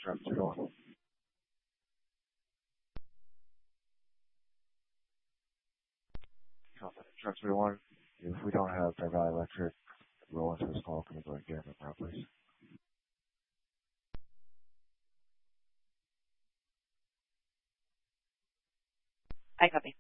Travis 31. Travis 31. If we don't have Fair Valley Electric roll into this call, can we go ahead and get them now, please? I copy.